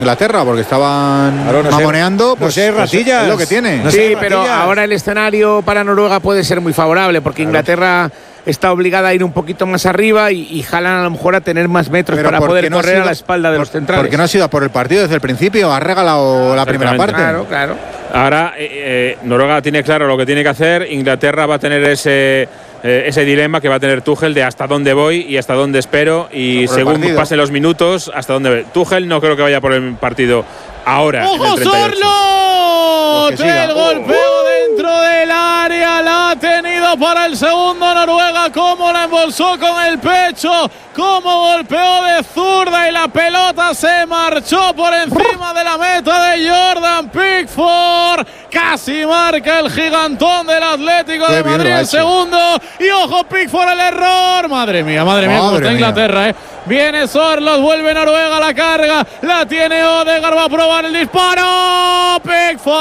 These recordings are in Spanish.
Inglaterra, porque estaban mamoneando, pues es ratillas, es lo que tiene. Sí, pero ahora el escenario para Noruega puede ser muy favorable, porque Inglaterra está obligada a ir un poquito más arriba y Haaland a lo mejor a tener más metros para poder correr a la espalda de los centrales. Porque no ha sido por el partido desde el principio, ha regalado la primera parte. Claro. Ahora Noruega tiene claro lo que tiene que hacer. Inglaterra va a tener ese dilema que va a tener Tuchel de hasta dónde voy y hasta dónde espero, y según pasen los minutos hasta dónde. Tuchel no creo que vaya por el partido ahora. ¡Ojo, Sorloth! El golpeo dentro del área, la ha tenido para el segundo Noruega. Cómo la embolsó con el pecho, cómo golpeó de zurda y la pelota se marchó por encima de la meta de Jordan Pickford. Casi marca el gigantón del Atlético de Madrid el segundo. Y ojo, Pickford, el error. Madre mía, cómo está Inglaterra, Viene Sorloth, vuelve Noruega a la carga. La tiene Odegaard, va a probar el disparo. Pickford.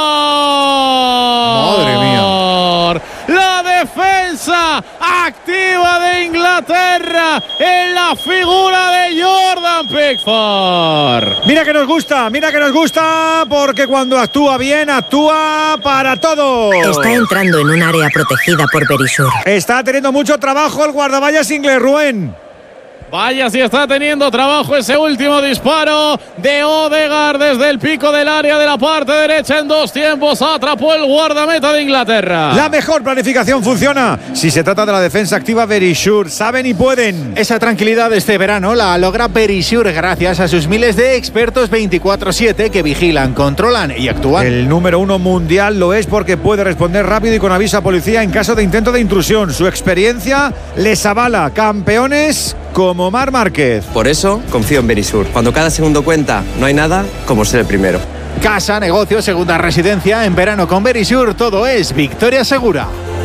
Madre mía. La defensa activa de Inglaterra en la figura de Jordan Pickford. Mira que nos gusta, porque cuando actúa bien, actúa para todo. Está entrando en un área protegida por Berisur. Está teniendo mucho trabajo el guardaballas inglés, Rubén. Vaya si está teniendo trabajo ese último disparo de Odegaard desde el pico del área de la parte derecha en dos tiempos. Atrapó el guardameta de Inglaterra. La mejor planificación funciona si se trata de la defensa activa Berisur. Saben y pueden. Esa tranquilidad este verano la logra Berisur gracias a sus miles de expertos 24/7 que vigilan, controlan y actúan. El número 1 mundial lo es porque puede responder rápido y con aviso a policía en caso de intento de intrusión. Su experiencia les avala. Campeones como Marc Márquez. Por eso confío en Berisur. Cuando cada segundo cuenta, no hay nada como ser el primero. Casa, negocio, segunda residencia. En verano con Berisur todo es victoria segura.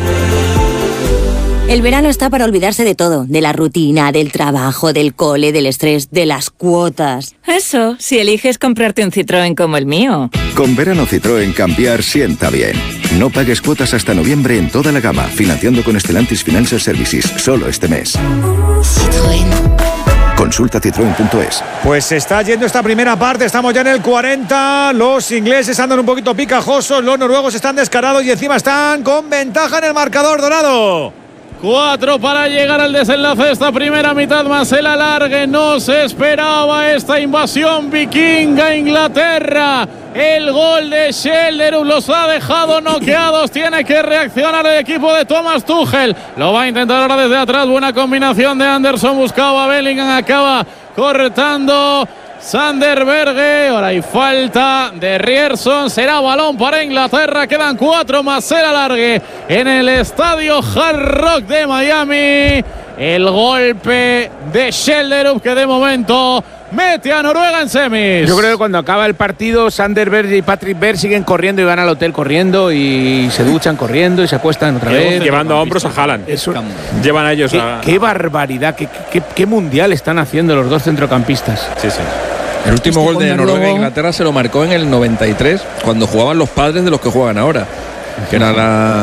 El verano está para olvidarse de todo, de la rutina, del trabajo, del cole, del estrés, de las cuotas. Eso, si eliges comprarte un Citroën como el mío. Con verano Citroën cambiar sienta bien. No pagues cuotas hasta noviembre en toda la gama, financiando con Stellantis Financial Services, solo este mes. Citroën. Consulta citroen.es. Pues se está yendo esta primera parte, estamos ya en el 40. Los ingleses andan un poquito picajosos, los noruegos están descarados y encima están con ventaja en el marcador, Dorado. 4 para llegar al desenlace de esta primera mitad más el alargue. No se esperaba esta invasión vikinga a Inglaterra. El gol de Schelderup los ha dejado noqueados. Tiene que reaccionar el equipo de Thomas Tuchel. Lo va a intentar ahora desde atrás. Buena combinación de Anderson. Buscaba a Bellingham. Acaba cortando Sander Berge. Ahora hay falta de Ryerson. Será balón para Inglaterra. Quedan 4 más el alargue en el estadio Hard Rock de Miami. El golpe de Schelderup que de momento mete a Noruega en semis. Yo creo que cuando acaba el partido, Sander Berge y Patrick Berg siguen corriendo y van al hotel corriendo y se duchan corriendo y se acuestan otra vez. Llevando a hombros a Haaland. Llevan a ellos qué barbaridad, qué mundial están haciendo los dos centrocampistas. Sí. El último gol de Noruega e Inglaterra se lo marcó en el 93, cuando jugaban los padres de los que juegan ahora, que era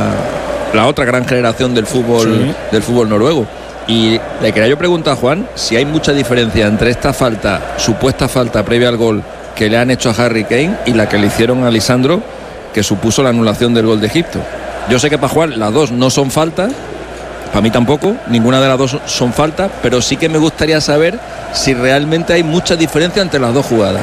la otra gran generación del fútbol noruego. Y le quería yo preguntar a Juan si hay mucha diferencia entre esta supuesta falta previa al gol que le han hecho a Harry Kane y la que le hicieron a Lisandro, que supuso la anulación del gol de Egipto. Yo sé que para Juan las dos no son faltas, para mí tampoco, ninguna de las dos son faltas, pero sí que me gustaría saber si realmente hay mucha diferencia entre las dos jugadas.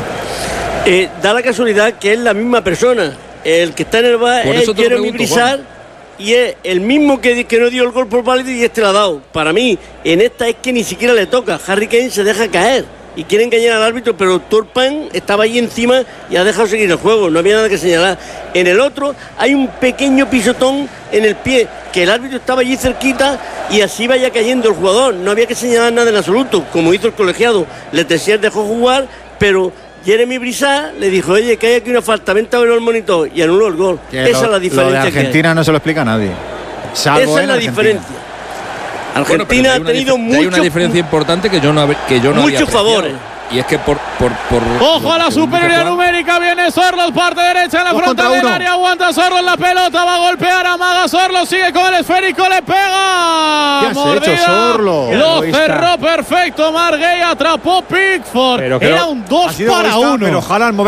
Da la casualidad que es la misma persona. El que está en el bar es Jeremy Brisard, y es el mismo que no dio el gol por válido y este lo ha dado. Para mí, en esta es que ni siquiera le toca. Harry Kane se deja caer y quiere engañar al árbitro, pero Turpan estaba ahí encima y ha dejado seguir el juego. No había nada que señalar. En el otro hay un pequeño pisotón en el pie, que el árbitro estaba allí cerquita y así vaya cayendo el jugador. No había que señalar nada en absoluto, como hizo el colegiado. Le dejó jugar, pero Jeremy Brisard le dijo: oye, que hay aquí una falta, vente a ver el monitor, y anuló el gol. Esa es la diferencia. Lo de Argentina no se lo explica a nadie. Salvo esa es la diferencia. Argentina ha tenido hay una diferencia importante que yo no muchos favores. Y es que por ojo a la superioridad numérica. Viene Sorloth, parte derecha en la frontal del área. Aguanta Sorloth la pelota, va a golpear, amaga Sorloth, sigue con el esférico, le pega. ¿Qué has hecho, Sorloth? Lo cerró perfecto Marc Guéhi, atrapó Pickford. Era un 2-1. Pero Haaland